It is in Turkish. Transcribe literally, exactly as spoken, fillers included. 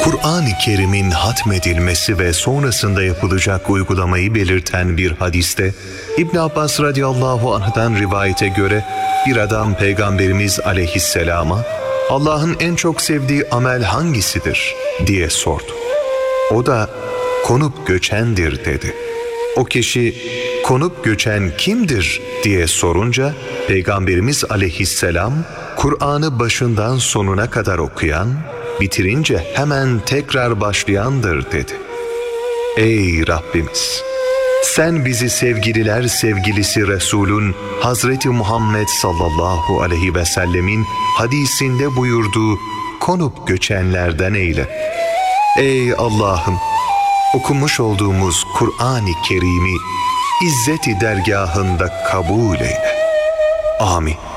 Kur'an-ı Kerim'in hatmedilmesi ve sonrasında yapılacak uygulamayı belirten bir hadiste, İbn Abbas radıyallahu anh'dan rivayete göre bir adam Peygamberimiz aleyhisselama Allah'ın en çok sevdiği amel hangisidir diye sordu. O da konup göçendir dedi. O kişi konup göçen kimdir diye sorunca Peygamberimiz aleyhisselam Kur'an'ı başından sonuna kadar okuyan, bitirince hemen tekrar başlayandır dedi. Ey Rabbimiz! Sen bizi sevgililer sevgilisi Resulün Hazreti Muhammed sallallahu aleyhi ve sellemin hadisinde buyurduğu konup göçenlerden eyle. Ey Allah'ım! Okumuş olduğumuz Kur'an-ı Kerim'i İzzet-i dergahında kabul eyle. Amin.